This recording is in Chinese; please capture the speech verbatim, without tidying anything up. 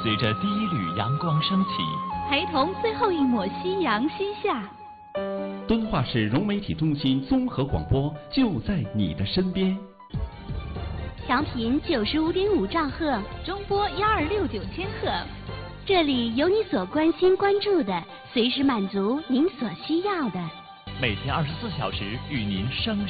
随着第一缕阳光升起， 陪同最后一抹夕阳西下。 敦化市融媒体中心综合广播就在你的身边。 调频九十五点五兆赫，中波幺二六九千赫，这里有你所关心关注的，随时满足您所需要的。 每天二十四小时与您生